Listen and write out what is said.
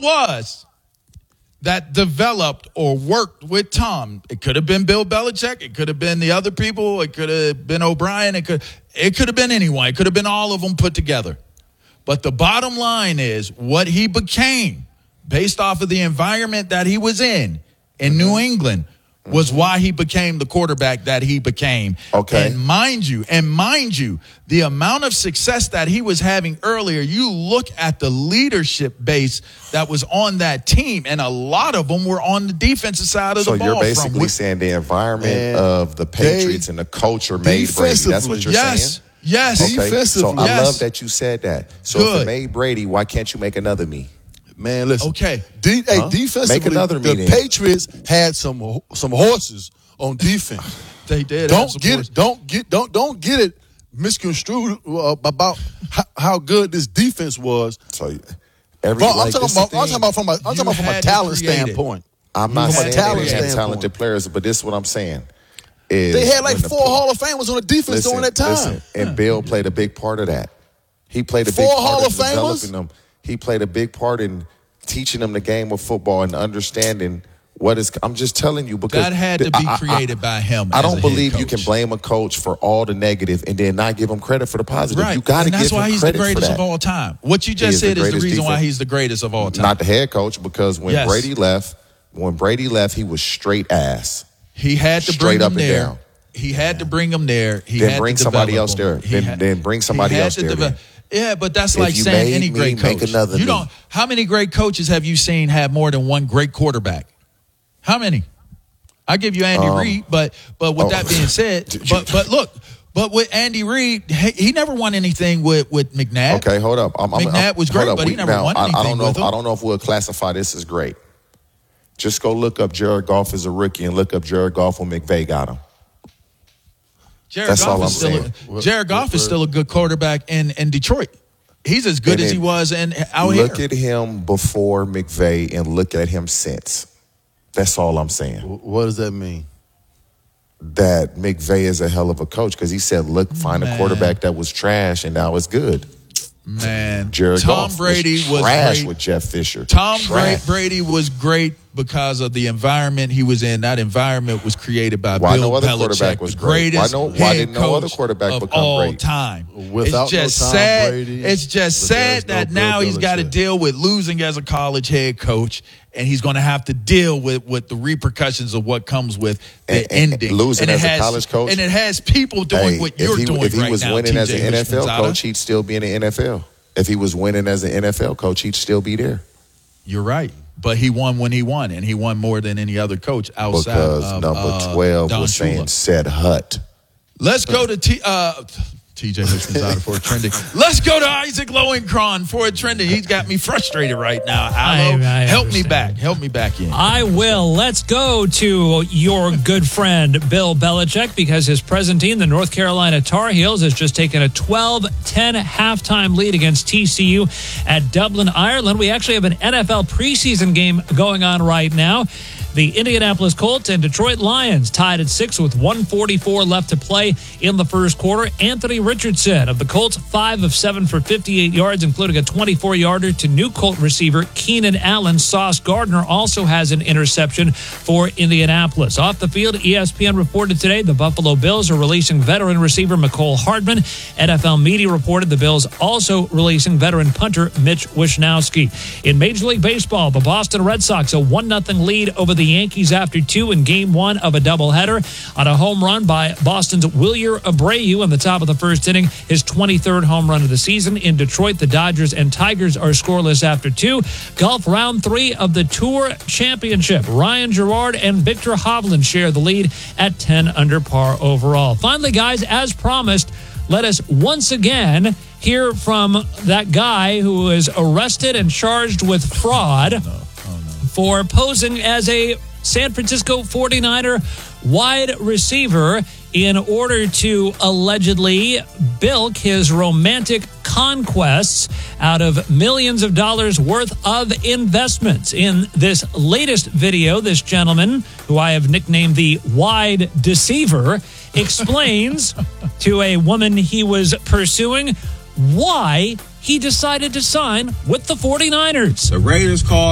was that developed or worked with Tom? It could have been Bill Belichick. It could have been the other people. It could have been O'Brien. It could have been anyone. It could have been all of them put together. But the bottom line is what he became based off of the environment that he was in New England was why he became the quarterback that he became. Okay. And mind you, the amount of success that he was having earlier, you look at the leadership base that was on that team, and a lot of them were on the defensive side of the ball. So you're basically saying the environment of the Patriots and the culture made Brady. That's what you're saying? Yes. Okay. Defensively. So I love that you said that. So if it made Brady, why can't you make another me? Man, listen. Okay. Defensively, Make another the Patriots had some horses on defense. They did. Don't get it misconstrued about how good this defense was. So I'm talking about from a talent standpoint. I'm not saying talent they had standpoint. talented players, but this is what I'm saying. Is They had like 4 Hall of Famers on the defense during that time. And Bill played a big part of that. He played a big 4 part Hall in of Famers? developing them. He played a big part in teaching them the game of football and understanding what is. I'm just telling you because that had to be created by him. I don't believe you can blame a coach for all the negative and then not give him credit for the positive. Right. You got to give him credit for that. That's why he's the greatest of all time. What you just said is the reason why he's the greatest of all time. Not the head coach, because when Brady left, he was straight ass. He had to bring him there. He had to bring him there. Then bring somebody else there. Then bring somebody else there. Yeah, but that's like saying any great coach. How many great coaches have you seen have more than one great quarterback? How many? I give you Andy Reid, but with that being said, but with Andy Reid, he never won anything with McNabb. Okay, hold up. McNabb was great, but he never won anything with him. I don't know if we'll classify this as great. Just go look up Jared Goff as a rookie and look up Jared Goff when McVay got him. Jared Goff is still a good quarterback in Detroit. He's as good as he was out here. Look at him before McVay and look at him since. That's all I'm saying. What does that mean? That McVay is a hell of a coach because he said, find a quarterback that was trash and now it's good. Man, Jared Tom Goff Brady was trash great. with Jeff Fisher. Brady was great because of the environment he was in. That environment was created by Bill no other Belichick, quarterback was the great? greatest Why didn't no other quarterback of become all great? time. Without it's just Tom sad. Brady, it's just sad that now he's got to deal with losing as a college head coach, and he's going to have to deal with the repercussions of what comes with the ending. Losing as a college coach. And it has people doing what you're doing right now. If he was winning as an NFL coach, he'd still be in the NFL. If he was winning as an NFL coach, he'd still be there. You're right. But he won when he won, and he won more than any other coach outside because of number 12 Don was saying Shula. said Hut. Let's go to TJ Hutchinson for a trending. Let's go to Isaac Lowenkron for a trending. He's got me frustrated right now. Help me back. Help me back in. I will. Let's go to your good friend, Bill Belichick, because his present team, the North Carolina Tar Heels, has just taken a 12-10 halftime lead against TCU at Dublin, Ireland. We actually have an NFL preseason game going on right now. The Indianapolis Colts and Detroit Lions tied at 6 with 1:44 left to play in the first quarter. Anthony Richardson of the Colts, 5 of 7 for 58 yards, including a 24-yarder to new Colt receiver Keenan Allen. Sauce Gardner also has an interception for Indianapolis. Off the field, ESPN reported today the Buffalo Bills are releasing veteran receiver Mecole Hardman. NFL media reported the Bills also releasing veteran punter Mitch Wishnowsky. In Major League Baseball, the Boston Red Sox a 1-0 lead over the Yankees after 2 in Game 1 of a doubleheader on a home run by Boston's Wilyer Abreu in the top of the first inning, his 23rd home run of the season. In Detroit, the Dodgers and Tigers are scoreless after 2. Golf round 3 of the Tour Championship. Ryan Gerard and Victor Hovland share the lead at 10 under par overall. Finally, guys, as promised, let us once again hear from that guy who was arrested and charged with fraud for posing as a San Francisco 49er wide receiver in order to allegedly bilk his romantic conquests out of millions of dollars worth of investments. In this latest video, this gentleman, who I have nicknamed the Wide Deceiver, explains to a woman he was pursuing why he decided to sign with the 49ers. The Raiders called